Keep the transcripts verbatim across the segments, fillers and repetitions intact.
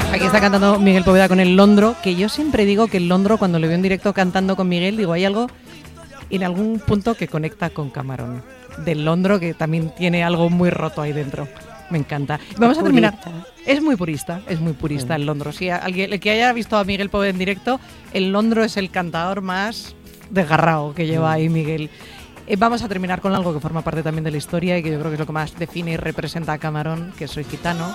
Aquí está cantando Miguel Poveda con el Londro, que yo siempre digo que el Londro, cuando le veo en directo cantando con Miguel, digo, hay algo en algún punto que conecta con Camarón. Del Londro, que también tiene algo muy roto ahí dentro. Me encanta. Vamos a terminar. Es muy purista, es muy purista el Londro. Si alguien el que haya visto a Miguel Poveda en directo, el Londro es el cantador más desgarrado que lleva ahí Miguel. Eh, vamos a terminar con algo que forma parte también de la historia y que yo creo que es lo que más define y representa a Camarón, que Soy Gitano.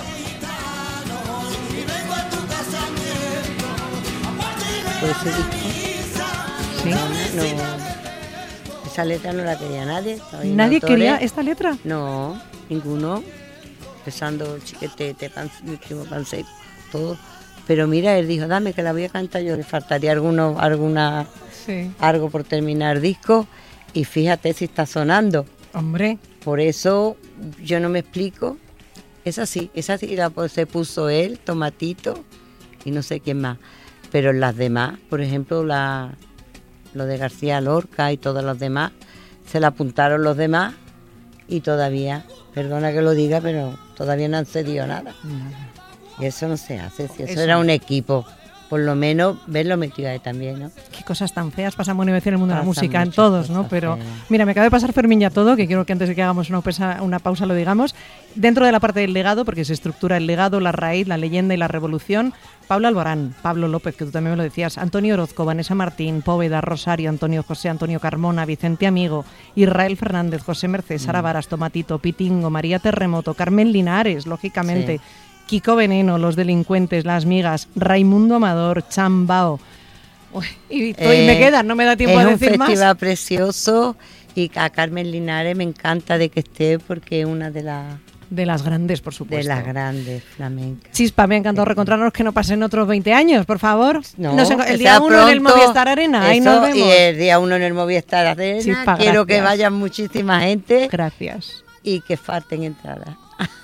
Pues ese disco, ¿Sí? no, no, esa letra no la quería nadie. ¿Nadie autores, quería esta letra? No, ninguno. Empezando Chiquetete, pan, mi primo Pansé, todo. Pero mira, él dijo, dame que la voy a cantar yo. Le faltaría alguno, alguna, sí. algo por terminar disco. Y fíjate si está sonando. Hombre. Por eso yo no me explico. Es así, es así. La, pues, se puso él, Tomatito y no sé quién más. Pero las demás, por ejemplo, la, lo de García Lorca y todos los demás, se la apuntaron los demás y todavía, perdona que lo diga, pero todavía no han cedido nada. Y eso no se hace, si eso, eso era un equipo. Por lo menos verlo metido ahí también, ¿no? Qué cosas tan feas pasan en el mundo de la música, en todos, ¿no? Pero feas. Mira, me acaba de pasar Fermín ya todo, que quiero que antes de que hagamos una pausa, una pausa lo digamos. Dentro de la parte del legado, porque se estructura el legado, la raíz, la leyenda y la revolución, Pablo Alborán, Pablo López, que tú también me lo decías, Antonio Orozco, Vanessa Martín, Poveda, Rosario, Antonio José, Antonio Carmona, Vicente Amigo, Israel Fernández, José Merced, Sara Varas, Tomatito, Pitingo, María Terremoto, Carmen Linares, lógicamente, sí. Kiko Veneno, Los Delincuentes, Las Migas, Raimundo Amador, Chambao. Uy, y, eh, y me quedan, no me da tiempo a decir más. Es un festival precioso y a Carmen Linares me encanta de que esté porque es una de las... De las grandes, por supuesto. De las grandes flamencas. Chispa, me ha encantado reencontrarnos, que no pasen otros veinte años, por favor. No, nos enco- el día uno en el Movistar Arena, ahí nos vemos. Y el día uno en el Movistar Arena. Chispa, quiero gracias. Que vaya muchísima gente. Gracias. Y que falten entradas.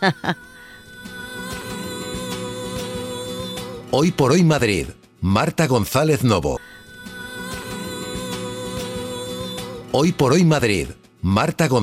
Hoy por hoy Madrid, Marta González Novo. Hoy por hoy Madrid, Marta González